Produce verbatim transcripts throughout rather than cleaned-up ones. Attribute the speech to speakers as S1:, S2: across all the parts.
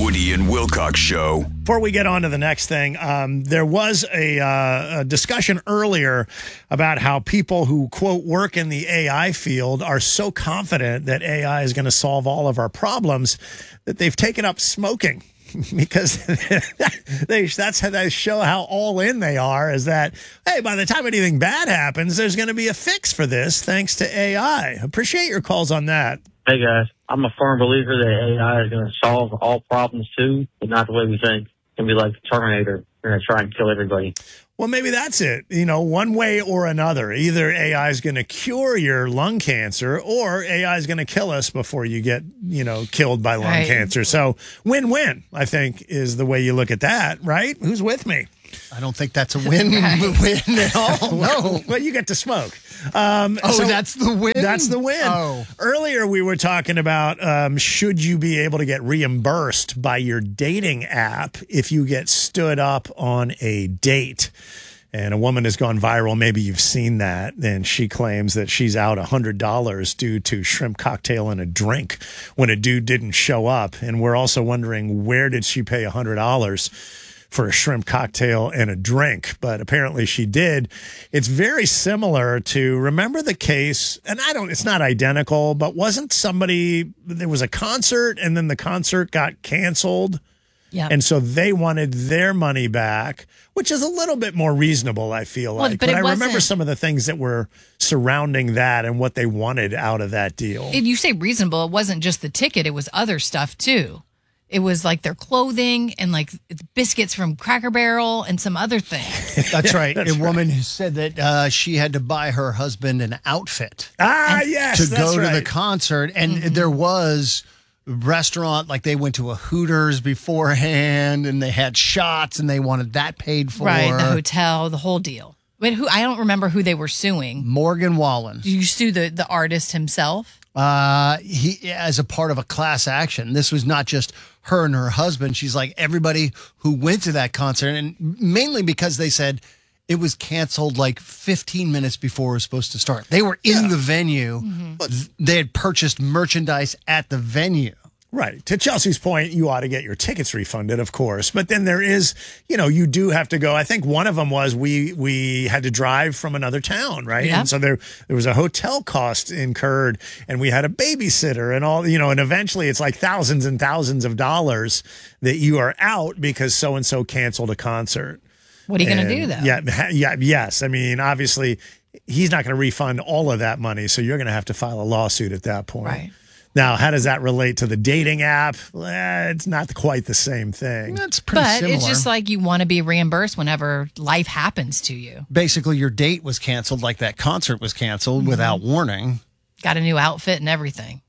S1: Woody and Wilcox Show.
S2: Before we get on to the next thing, um, there was a, uh, a discussion earlier about how people who, quote, work in the A I field are so confident that A I is going to solve all of our problems that they've taken up smoking. Because they, that's how they show how all in they are, is that, hey, by the time anything bad happens, there's going to be a fix for this thanks to A I. Appreciate your calls on that.
S3: Hey, guys, I'm a firm believer that A I is going to solve all problems, too, but not the way we think. It's going to be like the Terminator. They're going to try and kill everybody.
S2: Well, maybe that's it. You know, one way or another. Either A I is going to cure your lung cancer or A I is going to kill us before you get, you know, killed by lung
S4: Right.
S2: cancer. So win-win, I think, is the way you look at that, right? Who's with me?
S5: I don't think that's a win win at all. No.
S2: Well, you get to smoke. Um,
S5: Oh,
S2: so
S5: that's the win?
S2: That's the win.
S5: Oh.
S2: Earlier, we were talking about um, should you be able to get reimbursed by your dating app if you get stood up on a date. And a woman has gone viral. Maybe you've seen that. And she claims that she's out one hundred dollars due to shrimp cocktail and a drink when a dude didn't show up. And we're also wondering, where did she pay one hundred dollars for a shrimp cocktail and a drink? But apparently she did. It's very similar to, remember the case, and I don't, it's not identical, but wasn't somebody, there was a concert and then the concert got canceled.
S4: Yeah.
S2: And so they wanted their money back, which is a little bit more reasonable, I feel
S4: Well,
S2: like.
S4: but
S2: But,
S4: it
S2: I remember
S4: wasn't-
S2: some of the things that were surrounding that and what they wanted out of that deal.
S4: If you say reasonable, it wasn't just the ticket, it was other stuff too. It was like their clothing and like biscuits from Cracker Barrel and some other things.
S5: That's right.
S2: That's
S5: a woman who said that uh, she had to buy her husband an outfit
S2: ah, yes,
S5: to
S2: that's
S5: go to
S2: right.
S5: the concert. And
S4: Mm-hmm.
S5: there was restaurant, like they went to a Hooters beforehand and they had shots and they wanted that paid for.
S4: Right, the hotel, the whole deal. But who I don't remember who they were suing.
S5: Morgan Wallen.
S4: Did you sue the, the artist himself?
S5: Uh, he as a part of a class action. This was not just her and her husband. She's like everybody who went to that concert, and mainly because they said it was canceled like fifteen minutes before it was supposed to start. They were in
S2: Yeah.
S5: the venue. They had purchased merchandise at the venue.
S2: Right. To Chelsea's point, you ought to get your tickets refunded, of course. But then there is, you know, you do have to go. I think one of them was we we had to drive from another town, right?
S4: Yeah.
S2: And so there there was a hotel cost incurred, and we had a babysitter and all, you know, and eventually it's like thousands and thousands of dollars that you are out because so and so canceled a concert.
S4: What are you going to
S2: And,
S4: do though?
S2: Yeah, ha- yeah, yes. I mean, obviously, he's not going to refund all of that money, so you're going to have to file a lawsuit at that point.
S4: Right.
S2: Now, how does that relate to the dating app? Eh, it's not quite the same thing.
S5: That's pretty
S4: But
S5: similar.
S4: it's just like you want to be reimbursed whenever life happens to you.
S5: Basically, your date was canceled, like that concert was canceled
S4: Mm-hmm.
S5: without warning.
S4: Got a new outfit and everything.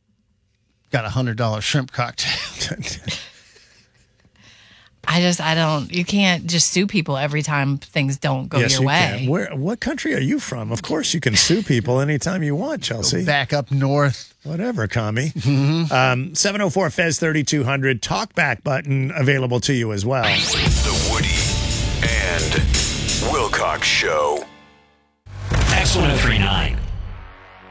S5: Got a hundred dollar shrimp cocktail.
S4: I just, I don't, you can't just sue people every time things don't go
S2: yes,
S4: your
S2: you
S4: way.
S2: can. Where? What country are you from? Of course, you can sue people anytime you want, Chelsea.
S5: Back up north.
S2: Whatever, commie. Um, seven oh four F E Z thirty-two hundred. Talkback button available to you as well.
S1: The Woody and Wilcox Show.
S6: X one oh three point nine.